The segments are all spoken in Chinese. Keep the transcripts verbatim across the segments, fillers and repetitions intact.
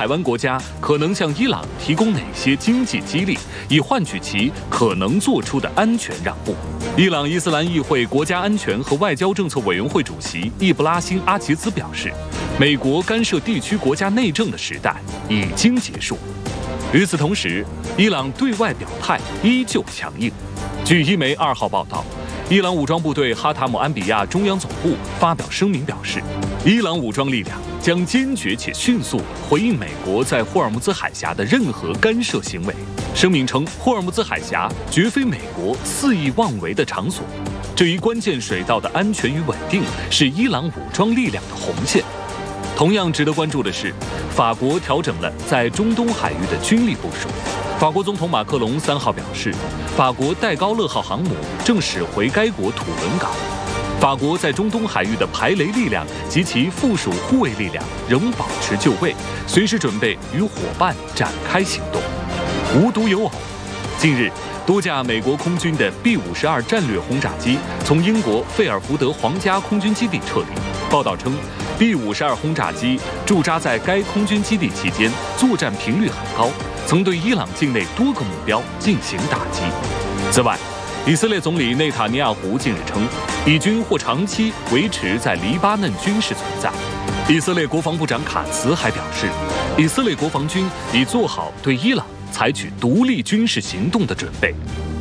海湾国家可能向伊朗提供哪些经济激励，以换取其可能做出的安全让步。伊朗伊斯兰议会国家安全和外交政策委员会主席易卜拉欣·阿齐兹表示，美国干涉地区国家内政的时代已经结束。与此同时，伊朗对外表态依旧强硬。据伊媒二号报道，伊朗武装部队哈塔姆安比亚中央总部发表声明表示，伊朗武装力量将坚决且迅速回应美国在霍尔木兹海峡的任何干涉行为。声明称，霍尔木兹海峡绝非美国肆意妄为的场所，这一关键水道的安全与稳定是伊朗武装力量的红线。同样值得关注的是，法国调整了在中东海域的军力部署。法国总统马克龙三号表示，法国戴高乐号航母正驶回该国土伦港。法国在中东海域的排雷力量及其附属护卫力量仍保持就位，随时准备与伙伴展开行动。无独有偶，近日多架美国空军的 B 五十二战略轰炸机从英国费尔福德皇家空军基地撤离。报道称， B 五十二轰炸机驻扎在该空军基地期间，作战频率很高，曾对伊朗境内多个目标进行打击。此外，以色列总理内塔尼亚胡近日称，以军或长期维持在黎巴嫩军事存在。以色列国防部长卡茨还表示，以色列国防军已做好对伊朗采取独立军事行动的准备。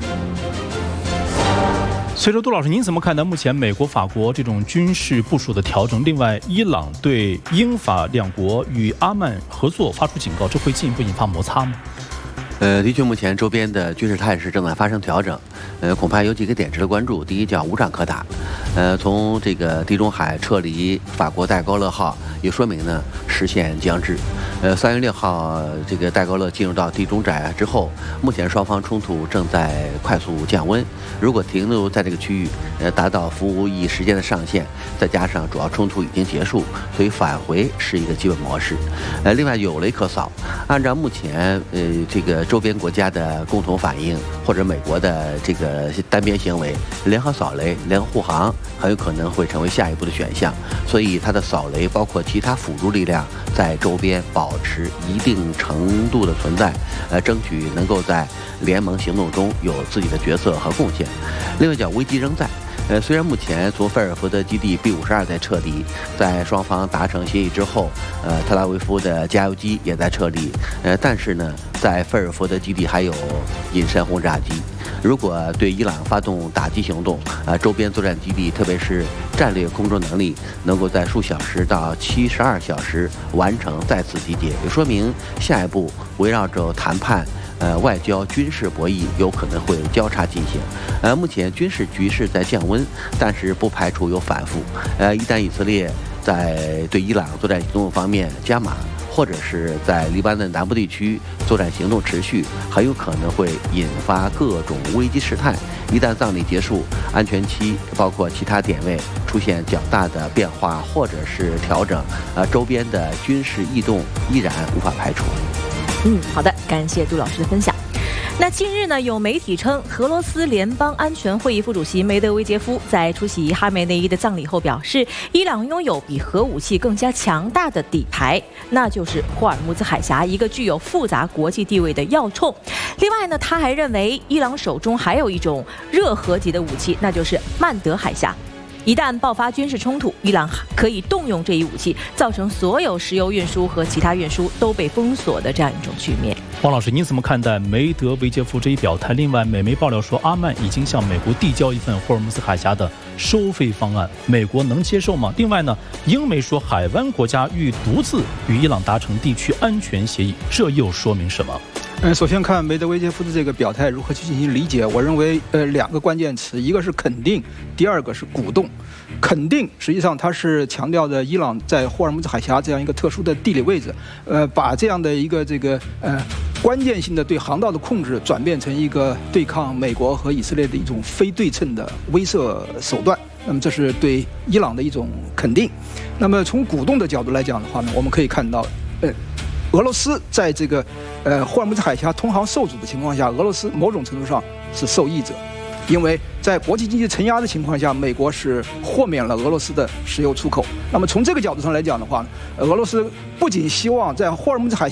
随着杜老师，您怎么看待目前美国、法国这种军事部署的调整？另外，伊朗对英法两国与阿曼合作发出警告，这会进一步引发摩擦吗？ 呃，的确，目前周边的军事态势正在发生调整，呃，恐怕有几个点值得关注。第一，叫无仗可打，呃，从这个地中海撤离法国戴高乐号，也说明呢视线将至。呃，三月六号，这个戴高乐进入到地中海之后，目前双方冲突正在快速降温。如果停留在这个区域，呃，达到服务役时间的上限，再加上主要冲突已经结束，所以返回是一个基本模式。呃，另外有雷可扫，按照目前呃这个周边国家的共同反应，或者美国的这个单边行为，联合扫雷、联合护航很有可能会成为下一步的选项。所以它的扫雷包括其他辅助力量在周边保持一定程度的存在，呃，争取能够在联盟行动中有自己的角色和贡献。另外讲危机仍在。呃，虽然目前从费尔福德基地 B 五十二在撤离，在双方达成协议之后，呃，特拉维夫的加油机也在撤离，呃，但是呢，在费尔福德基地还有隐身轰炸机。如果对伊朗发动打击行动，啊、呃，周边作战基地，特别是战略空中能力，能够在数小时到七十二小时完成再次集结，也说明下一步围绕着谈判。呃，外交、军事博弈有可能会交叉进行。呃，目前军事局势在降温，但是不排除有反复。呃，一旦以色列在对伊朗作战行动方面加码，或者是在黎巴嫩南部地区作战行动持续，很有可能会引发各种危机事态。一旦葬礼结束，安全期包括其他点位出现较大的变化或者是调整，呃，周边的军事异动依然无法排除。 嗯，好的，感谢杜老师的分享。那近日呢，有媒体称，俄罗斯联邦安全会议副主席梅德韦杰夫在出席哈梅内伊的葬礼后表示，伊朗拥有比核武器更加强大的底牌，那就是霍尔木兹海峡，一个具有复杂国际地位的要冲。另外呢，他还认为伊朗手中还有一种热核级的武器，那就是曼德海峡。一旦爆发军事冲突，伊朗可以动用这一武器，造成所有石油运输和其他运输都被封锁的这样一种局面。 黄老师，您怎么看待梅德韦杰夫这一表态？另外，美媒爆料说，阿曼已经向美国递交一份霍尔木兹海峡的收费方案，美国能接受吗？另外呢，英媒说海湾国家欲独自与伊朗达成地区安全协议，这又说明什么？ 嗯，首先看梅德韦杰夫的这个表态如何去进行理解，我认为呃两个关键词，一个是肯定，第二个是鼓动。肯定实际上它是强调着伊朗在霍尔木兹海峡这样一个特殊的地理位置，呃，把这样的一个这个呃关键性的对航道的控制转变成一个对抗美国和以色列的一种非对称的威慑手段。那么这是对伊朗的一种肯定。那么从鼓动的角度来讲的话呢，我们可以看到，呃。俄罗斯在这个呃霍尔木兹海峡通航受阻的情况下，俄罗斯某种程度上是受益者，因为在国际经济承压的情况下，美国是豁免了俄罗斯的石油出口。那么从这个角度上来讲的话，俄罗斯不仅希望在霍尔木兹海